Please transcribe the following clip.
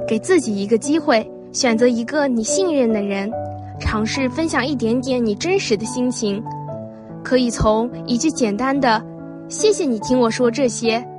给自己一个机会，选择一个你信任的人，尝试分享一点点你真实的心情。可以从一句简单的“谢谢你听我说这些”